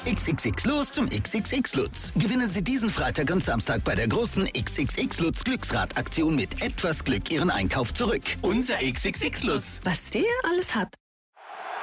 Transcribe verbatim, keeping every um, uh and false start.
X X X los zum X X X Lutz. Gewinnen Sie diesen Freitag und Samstag bei der großen X X X Lutz Glücksrad-Aktion mit etwas Glück Ihren Einkauf zurück. Unser X X X Lutz. Was der alles hat.